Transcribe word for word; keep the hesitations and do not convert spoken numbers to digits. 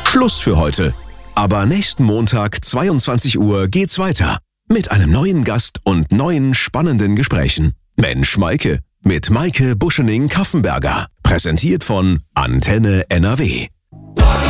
Schluss für heute. Aber nächsten Montag, zweiundzwanzig Uhr, geht's weiter. Mit einem neuen Gast und neuen spannenden Gesprächen. Mensch Maike. Mit Maike Buschening-Kaffenberger. Präsentiert von Antenne N R W.